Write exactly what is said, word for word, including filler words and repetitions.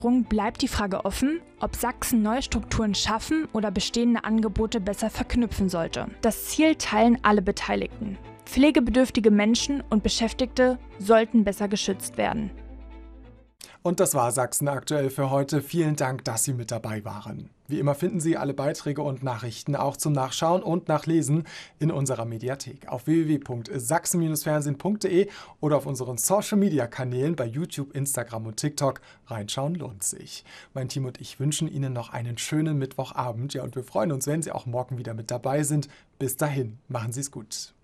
Bleibt die Frage offen, ob Sachsen neue Strukturen schaffen oder bestehende Angebote besser verknüpfen sollte. Das Ziel teilen alle Beteiligten. Pflegebedürftige Menschen und Beschäftigte sollten besser geschützt werden. Und das war Sachsen aktuell für heute. Vielen Dank, dass Sie mit dabei waren. Wie immer finden Sie alle Beiträge und Nachrichten auch zum Nachschauen und Nachlesen in unserer Mediathek auf w w w punkt sachsen Bindestrich fernsehen punkt de oder auf unseren Social-Media-Kanälen bei YouTube, Instagram und TikTok. Reinschauen lohnt sich. Mein Team und ich wünschen Ihnen noch einen schönen Mittwochabend. Ja, und wir freuen uns, wenn Sie auch morgen wieder mit dabei sind. Bis dahin, machen Sie es gut.